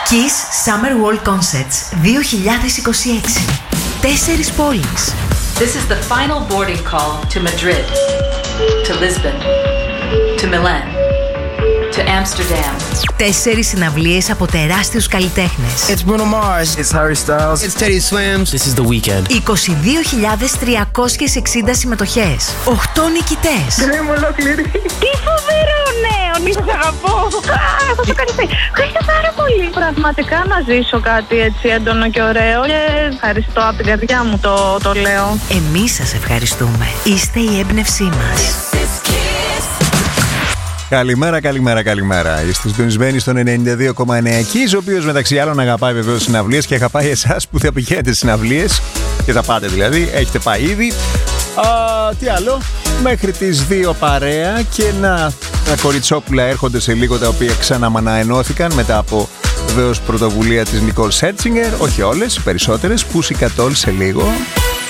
Kiss Summer World Concerts 2026. 4 πόλεις. This is the final boarding call to Madrid, to Lisbon, to Milan, to Amsterdam. 4 συναυλίες από τεράστιους καλλιτέχνες. It's Bruno Mars. It's Harry Styles. It's Teddy Swims. This is The Weeknd. 22.360 συμμετοχές. 8 νικητές. Δεν είμαι ολόκληρη. Τι φοβερό νέο! Σας αγαπώ. Θα το κάνεις. Ευχαριστώ πάρα πολύ. Πραγματικά να ζήσω κάτι έτσι έντονο και ωραίο. Και ευχαριστώ από την καρδιά μου το λέω. Εμείς σας ευχαριστούμε. Είστε η έμπνευσή μας. Καλημέρα, καλημέρα, καλημέρα. Είστε συντονισμένοι στον 92,9 Kiss, ο οποίος μεταξύ άλλων αγαπάει βεβαίως συναυλίες και αγαπάει εσάς που θα πηγαίνετε συναυλίες και θα πάτε δηλαδή. Έχετε πάει ήδη. Τι άλλο, μέχρι τις 2 παρέα και τα κοριτσόπουλα έρχονται σε λίγο, τα οποία ξαναμαναενώθηκαν μετά από βεβαίως πρωτοβουλία της Νικόλ Σέρτσινγκερ. Όχι όλες, οι περισσότερες. Pussycat Dolls σε λίγο.